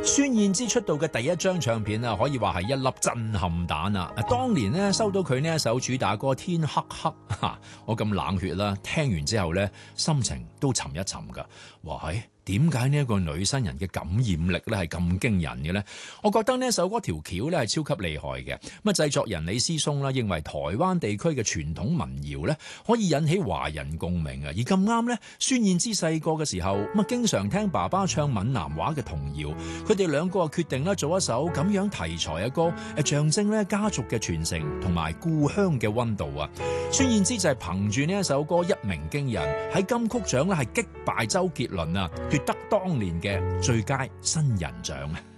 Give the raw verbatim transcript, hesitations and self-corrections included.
孫燕姿出道嘅第一張唱片啊，可以話係一粒震撼彈啊！當年呢，收到佢呢一首主打歌《天黑黑》，我咁冷血啦，聽完之後呢，心情都沉一沉噶。哇，係點解呢一個女新人嘅感染力咧係咁驚人嘅呢？我覺得呢首歌條橋咧係超級厲害嘅。咁啊，製作人李思松啦認為台灣地區嘅傳統民謠咧可以引起華人共鳴啊。而咁啱咧，孫燕姿細個嘅時候咁啊，經常聽爸爸唱閩南話嘅童謠，佢哋兩個啊決定咧做一首咁樣題材嘅歌，誒象徵咧家族嘅傳承同埋故鄉嘅溫度啊。孫燕姿就係憑住呢一首歌一鳴驚人，喺金曲獎咧係擊敗周杰倫啊，奪得當年嘅最佳新人獎啊！